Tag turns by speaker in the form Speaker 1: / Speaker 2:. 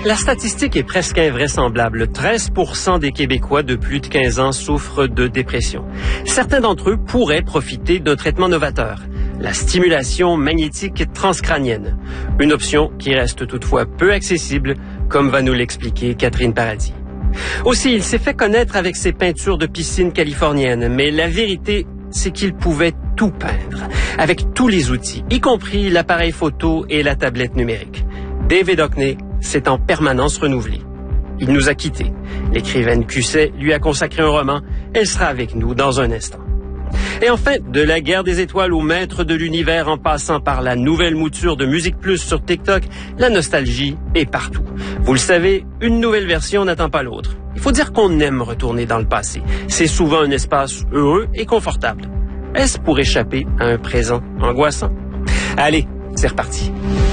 Speaker 1: La statistique est presque invraisemblable. 13% des Québécois de plus de 15 ans souffrent de dépression. Certains d'entre eux pourraient profiter d'un traitement novateur, la stimulation magnétique transcrânienne. Une option qui reste toutefois peu accessible, comme va nous l'expliquer Catherine Paradis. Aussi, il s'est fait connaître avec ses peintures de piscine californiennes, mais la vérité, c'est qu'il pouvait tout peindre, avec tous les outils, y compris l'appareil photo et la tablette numérique. David Hockney s'est en permanence renouvelé. Il nous a quittés. L'écrivaine Cusset lui a consacré un roman. Elle sera avec nous dans un instant. Et enfin, de la guerre des étoiles au maître de l'univers en passant par la nouvelle mouture de Musique Plus sur TikTok, la nostalgie est partout. Vous le savez, une nouvelle version n'attend pas l'autre. Il faut dire qu'on aime retourner dans le passé. C'est souvent un espace heureux et confortable. Est-ce pour échapper à un présent angoissant? Allez, c'est reparti.